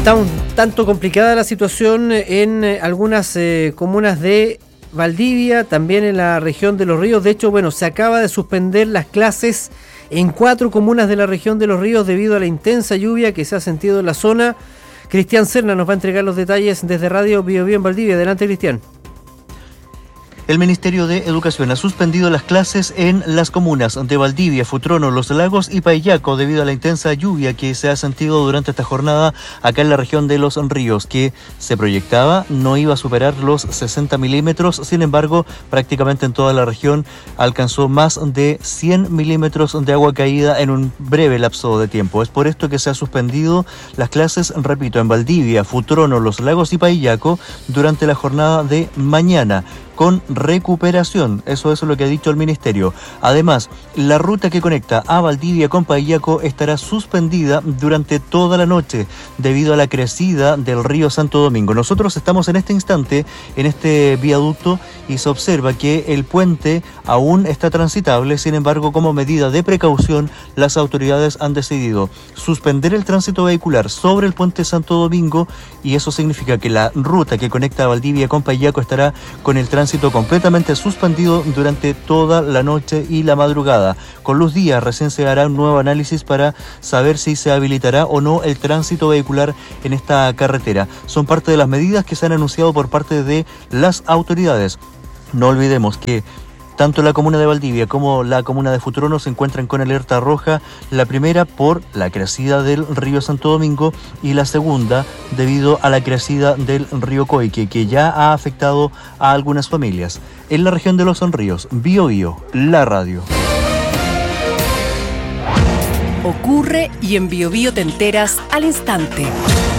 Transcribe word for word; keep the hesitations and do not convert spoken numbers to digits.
Está un tanto complicada la situación en algunas eh, comunas de Valdivia, también en la región de Los Ríos. De hecho, bueno, se acaba de suspender las clases en cuatro comunas de la región de Los Ríos debido a la intensa lluvia que se ha sentido en la zona. Cristian Serna nos va a entregar los detalles desde Radio Bio Bio en Valdivia. Adelante, Cristian. El Ministerio de Educación ha suspendido las clases en las comunas de Valdivia, Futrono, Los Lagos y Paillaco debido a la intensa lluvia que se ha sentido durante esta jornada acá en la región de Los Ríos, que se proyectaba no iba a superar los sesenta milímetros. Sin embargo, prácticamente en toda la región alcanzó más de cien milímetros de agua caída en un breve lapso de tiempo. Es por esto que se ha suspendido las clases, repito, en Valdivia, Futrono, Los Lagos y Paillaco durante la jornada de mañana, con recuperación. Eso es lo que ha dicho el Ministerio. Además, la ruta que conecta a Valdivia con Paillaco estará suspendida durante toda la noche debido a la crecida del río Santo Domingo. Nosotros estamos en este instante en este viaducto y se observa que el puente aún está transitable. Sin embargo, como medida de precaución, las autoridades han decidido suspender el tránsito vehicular sobre el puente Santo Domingo, y eso significa que la ruta que conecta a Valdivia con Paillaco estará con el tránsito completamente suspendido durante toda la noche y la madrugada. Con luz día recién se hará un nuevo análisis para saber si se habilitará o no el tránsito vehicular en esta carretera. Son parte de las medidas que se han anunciado por parte de las autoridades. No olvidemos que tanto la comuna de Valdivia como la comuna de Futrono se encuentran con alerta roja, la primera por la crecida del río Santo Domingo y la segunda debido a la crecida del río Coique, que ya ha afectado a algunas familias. En la región de Los Ríos, Bio Bio, la radio. Ocurre y en Bio Bio te enteras al instante.